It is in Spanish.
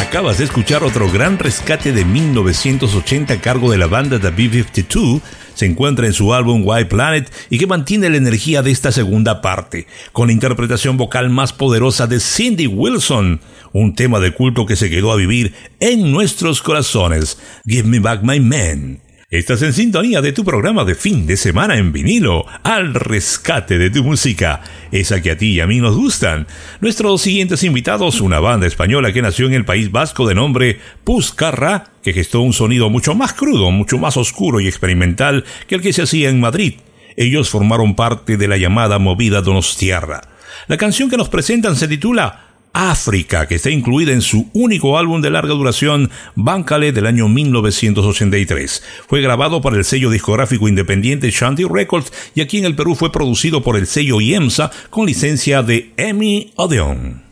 Acabas de escuchar otro gran rescate de 1980 a cargo de la banda The B-52. Se encuentra en su álbum White Planet y que mantiene la energía de esta segunda parte, con la interpretación vocal más poderosa de Cindy Wilson, un tema de culto que se quedó a vivir en nuestros corazones. Give Me Back My Man. Estás en sintonía de tu programa de fin de semana en vinilo, al rescate de tu música, esa que a ti y a mí nos gustan. Nuestros siguientes invitados, una banda española que nació en el País Vasco de nombre Puscarra, que gestó un sonido mucho más crudo, mucho más oscuro y experimental que el que se hacía en Madrid. Ellos formaron parte de la llamada movida donostiarra. La canción que nos presentan se titula África, que está incluida en su único álbum de larga duración, Bancale, del año 1983. Fue grabado por el sello discográfico independiente Shanty Records y aquí en el Perú fue producido por el sello IEMSA con licencia de EMI Odeon.